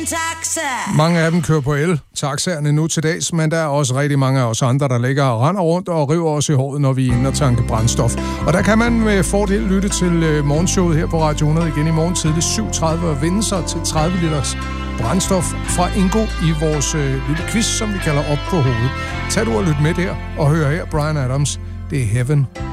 taxa. Mange af dem kører på el-taxaerne nu til dags, men der er også rigtig mange af os andre, der ligger og render rundt og river os i håret, når vi er inde og tanke brændstof. Og der kan man med fordel lytte til morgenshowet her på Radio 100 igen i morgen tidlig 7.30 og vinde sig til 30 liters brændstof fra Ingo i vores lille quiz, som vi kalder Op på hovedet. Tag du og lyt med der og hør her Bryan Adams. Det er Heaven